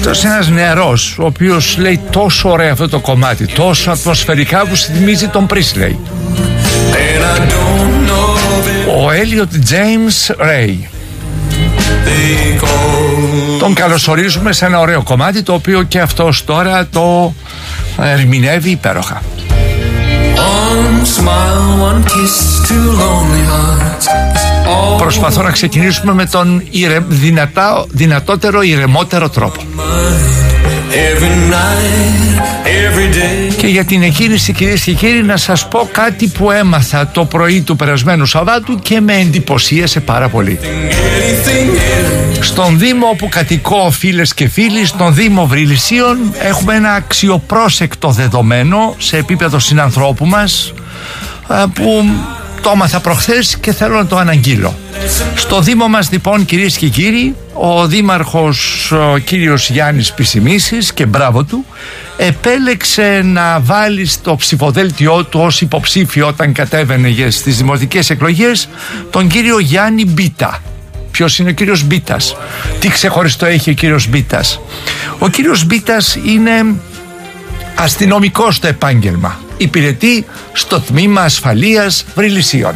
Αυτός είναι ένας νεαρός, ο οποίος λέει τόσο ωραία αυτό το κομμάτι, τόσο ατμοσφαιρικά, που θυμίζει τον Πρίσλεϊ. Ο Elliot James Ray. Τον καλωσορίζουμε σε ένα ωραίο κομμάτι, το οποίο και αυτός τώρα το ερμηνεύει υπέροχα. Προσπαθώ να ξεκινήσουμε με τον δυνατότερο, ηρεμότερο τρόπο. Και για την εκκίνηση, κυρίες και κύριοι, να σας πω κάτι που έμαθα το πρωί του περασμένου Σαββάτου και με εντυπωσίασε πάρα πολύ. Στον Δήμο όπου κατοικώ, φίλες και φίλοι, στον Δήμο Βρυλισσίων, έχουμε ένα αξιοπρόσεκτο δεδομένο σε επίπεδο συνανθρώπου μας, που το έμαθα προχθές και θέλω να το αναγγείλω. Στο Δήμο μας, λοιπόν, κυρίες και κύριοι, ο Δήμαρχος, ο κύριος Γιάννης Πισιμίσης, και μπράβο του, επέλεξε να βάλει στο ψηφοδέλτιό του ως υποψήφιο, όταν κατέβαινε στις δημοτικές εκλογές, τον κύριο Γιάννη Μπίτα. Ποιος είναι ο κύριος Μπίτας? Τι ξεχωριστό έχει ο κύριος Μπίτας? Ο κύριος Μπίτας είναι αστυνομικός στο επάγγελμα. Υπηρετεί στο τμήμα ασφαλείας Βρυλισσίων.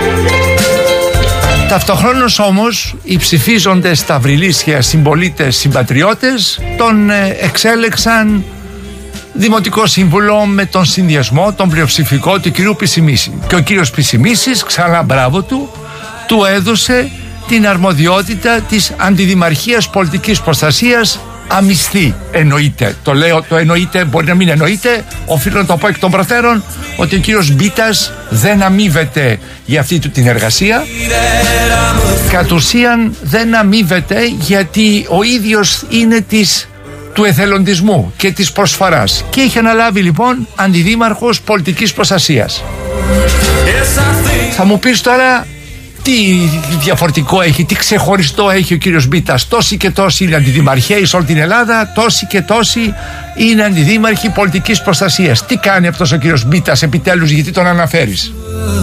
Ταυτοχρόνως όμως οι ψηφίζοντες στα Βρυλίσσια συμπολίτες, συμπατριώτες, τον εξέλεξαν δημοτικό σύμβουλο με τον συνδυασμό, τον πλειοψηφικό του κυρίου Πισιμίση. Και ο κύριος Πισιμίσης, ξανά μπράβο του, του έδωσε την αρμοδιότητα της Αντιδημαρχίας Πολιτικής Προστασίας, αμυστή. Εννοείται, το λέω, το εννοείται, μπορεί να μην εννοείται, οφείλω να το πω εκ των προτέρων, ότι ο κύριος Μπίτας δεν αμείβεται για αυτή του την εργασία. Κατ' ουσίαν δεν αμείβεται, γιατί ο ίδιος είναι του εθελοντισμού και της προσφοράς, και έχει αναλάβει λοιπόν Αντιδήμαρχος Πολιτικής Προστασίας. Θα μου πεις τώρα, τι διαφορετικό έχει, τι ξεχωριστό έχει ο κύριος Μπίτας? Τόσοι και τόσοι είναι αντιδημαρχαίοι σε όλη την Ελλάδα, τόσοι και τόσοι είναι αντιδήμαρχοι πολιτικής προστασίας. Τι κάνει αυτός ο κύριος Μπίτας επιτέλους, γιατί τον αναφέρεις?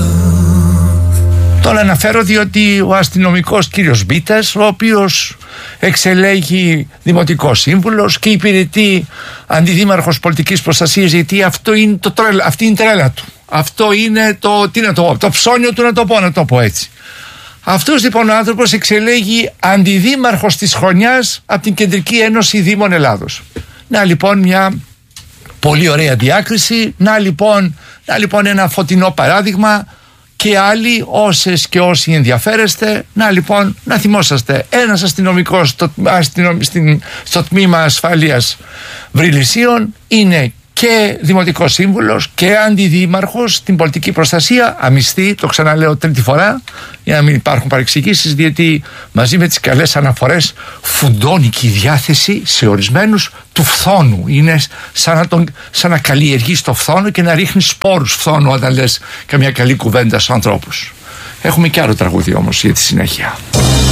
Τον αναφέρω διότι ο αστυνομικός κύριος Μπίτας, ο οποίος εξελέγει δημοτικός σύμβουλος και υπηρετεί αντιδήμαρχος πολιτικής προστασίας, γιατί αυτό είναι αυτή είναι η τρέλα του. Αυτό είναι το ψώνιο του, να το πω έτσι. Αυτός λοιπόν ο άνθρωπος εξελέγει αντιδήμαρχος της χρονιάς από την Κεντρική Ένωση Δήμων Ελλάδος. Να λοιπόν μια πολύ ωραία διάκριση, να λοιπόν ένα φωτεινό παράδειγμα, και άλλοι, όσες και όσοι ενδιαφέρεστε, να θυμόσαστε, ένας αστυνομικός στο τμήμα ασφάλειας Βρυλισσίων είναι και δημοτικός σύμβουλος και αντιδήμαρχος στην πολιτική προστασία, αμυστή, το ξαναλέω τρίτη φορά για να μην υπάρχουν παρεξηγήσεις, διότι μαζί με τις καλές αναφορές φουντώνει και η διάθεση σε ορισμένους του φθόνου. Είναι σαν να καλλιεργείς το φθόνο και να ρίχνεις σπόρους φθόνου όταν λες καμιά καλή κουβέντα στους ανθρώπους. Έχουμε και άλλο τραγούδι όμως για τη συνέχεια.